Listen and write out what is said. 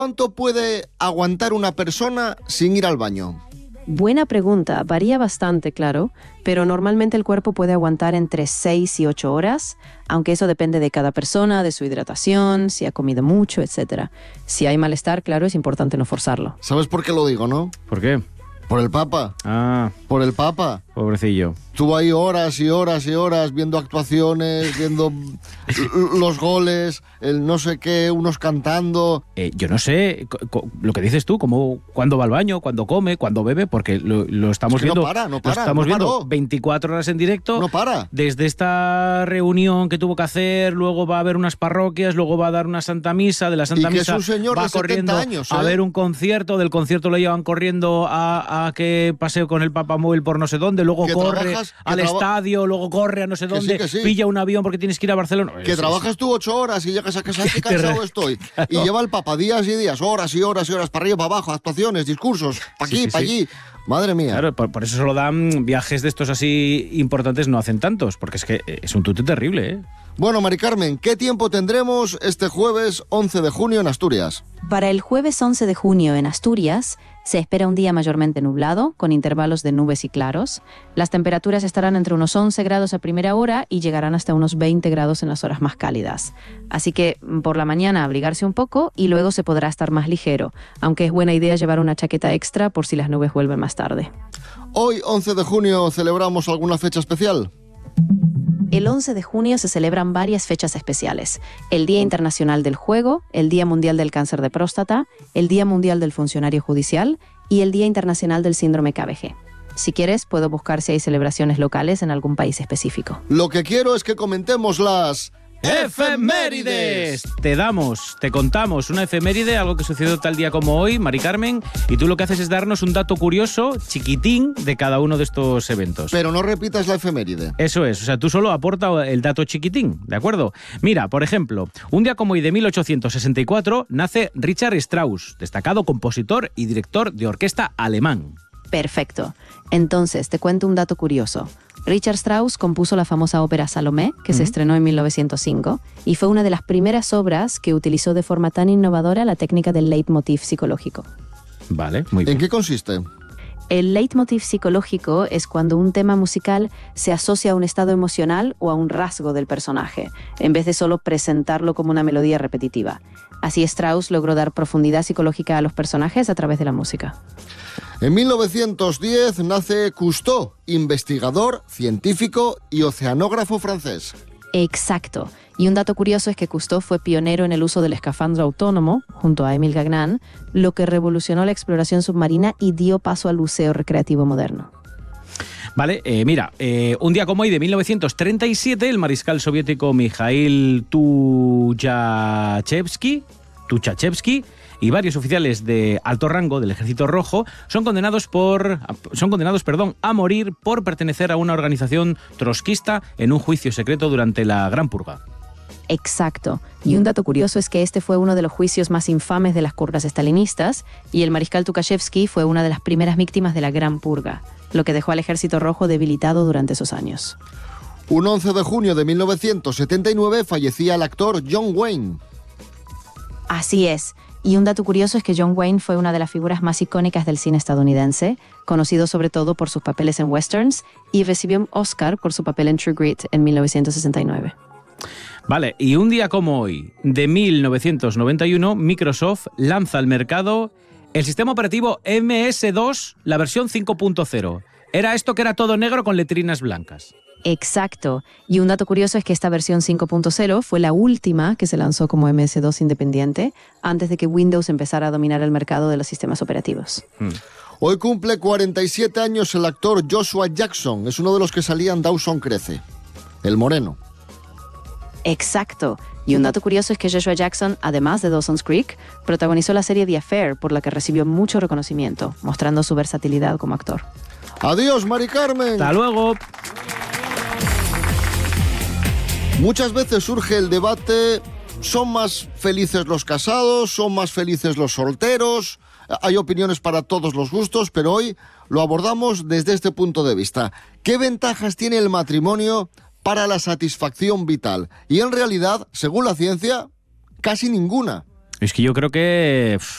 ¿Cuánto puede aguantar una persona sin ir al baño? Buena pregunta, varía bastante, claro, pero normalmente el cuerpo puede aguantar entre 6 y 8 horas, aunque eso depende de cada persona, de su hidratación, si ha comido mucho, etc. Si hay malestar, claro, es importante no forzarlo. ¿Sabes por qué lo digo, no? ¿Por qué? Por el Papa. Ah, Por el Papa. pobrecillo. Estuvo ahí horas y horas y horas viendo actuaciones, viendo los goles, el no sé qué, unos cantando. Yo no sé lo que dices tú, como cuándo va al baño, cuándo come, cuándo bebe, porque lo estamos Es que viendo. no para, lo estamos viendo 24 horas en directo. No para. Desde esta reunión que tuvo que hacer, luego va a haber unas parroquias, luego va a dar una Santa Misa, de la Santa Y que Misa es un señor va de 70 corriendo años, a ver un concierto, del concierto lo llevan corriendo a que paseo con el papamóvil por no sé dónde, luego Que corre trabajas, al estadio, luego corre a no sé Que sí, dónde, que sí. pilla un avión porque tienes que ir a Barcelona. Que trabajas tú 8 horas y llegas a casa, qué cansado estoy. Y lleva el Papa días y días, horas y horas y horas, para arriba, para abajo, actuaciones, discursos, para aquí, Sí, sí, para sí. allí. Madre mía. Claro, por eso solo dan viajes de estos así importantes, no hacen tantos, porque es que es un tute terrible, ¿eh? Bueno, Mari Carmen, ¿qué tiempo tendremos este jueves 11 de junio en Asturias? Para el jueves 11 de junio en Asturias se espera un día mayormente nublado, con intervalos de nubes y claros. Las temperaturas estarán entre unos 11 grados a primera hora y llegarán hasta unos 20 grados en las horas más cálidas. Así que por la mañana abrigarse un poco y luego se podrá estar más ligero, aunque es buena idea llevar una chaqueta extra por si las nubes vuelven más tarde. Hoy, 11 de junio, ¿celebramos alguna fecha especial? El 11 de junio se celebran varias fechas especiales. El Día Internacional del Juego, el Día Mundial del Cáncer de Próstata, el Día Mundial del Funcionario Judicial y el Día Internacional del Síndrome KBG. Si quieres, puedo buscar si hay celebraciones locales en algún país específico. Lo que quiero es que comentemos las... ¡Efemérides! Te contamos una efeméride, algo que sucedió tal día como hoy, Mari Carmen, y tú lo que haces es darnos un dato curioso, chiquitín, de cada uno de estos eventos. Pero no repitas la efeméride. Eso es, o sea, tú solo aporta el dato chiquitín, ¿de acuerdo? Mira, por ejemplo, un día como hoy de 1864 nace Richard Strauss, destacado compositor y director de orquesta alemán. Perfecto. Entonces, te cuento un dato curioso. Richard Strauss compuso la famosa ópera Salomé, que se estrenó en 1905, y fue una de las primeras obras que utilizó de forma tan innovadora la técnica del leitmotiv psicológico. Vale, muy bien. ¿En qué consiste? El leitmotiv psicológico es cuando un tema musical se asocia a un estado emocional o a un rasgo del personaje, en vez de solo presentarlo como una melodía repetitiva. Así Strauss logró dar profundidad psicológica a los personajes a través de la música. En 1910 nace Cousteau, investigador, científico y oceanógrafo francés. Exacto. Y un dato curioso es que Cousteau fue pionero en el uso del escafandro autónomo, junto a Émile Gagnan, lo que revolucionó la exploración submarina y dio paso al buceo recreativo moderno. Vale, mira, un día como hoy de 1937, el mariscal soviético Mikhail Tuchachevsky y varios oficiales de alto rango del Ejército Rojo son condenados a morir por pertenecer a una organización trotskista en un juicio secreto durante la Gran Purga. Exacto. Y un dato curioso es que este fue uno de los juicios más infames de las purgas estalinistas y el mariscal Tukhachevsky fue una de las primeras víctimas de la Gran Purga, lo que dejó al Ejército Rojo debilitado durante esos años. Un 11 de junio de 1979 fallecía el actor John Wayne. Así es. Y un dato curioso es que John Wayne fue una de las figuras más icónicas del cine estadounidense, conocido sobre todo por sus papeles en westerns, y recibió un Oscar por su papel en True Grit en 1969. Vale, y un día como hoy, de 1991, Microsoft lanza al mercado el sistema operativo MS2, la versión 5.0. Era esto que era todo negro con letrinas blancas. Exacto. Y un dato curioso es que esta versión 5.0 fue la última que se lanzó como MS2 independiente antes de que Windows empezara a dominar el mercado de los sistemas operativos. Hoy cumple 47 años el actor Joshua Jackson. Es uno de los que salían Dawson Crece. El moreno. Exacto. Y un dato curioso es que Joshua Jackson, además de Dawson's Creek, protagonizó la serie The Affair, por la que recibió mucho reconocimiento, mostrando su versatilidad como actor. Adiós, Mari Carmen. ¡Hasta luego! Muchas veces surge el debate, ¿son más felices los casados? ¿Son más felices los solteros? Hay opiniones para todos los gustos, pero hoy lo abordamos desde este punto de vista. ¿Qué ventajas tiene el matrimonio para la satisfacción vital? Y en realidad, según la ciencia, casi ninguna. Es que yo creo que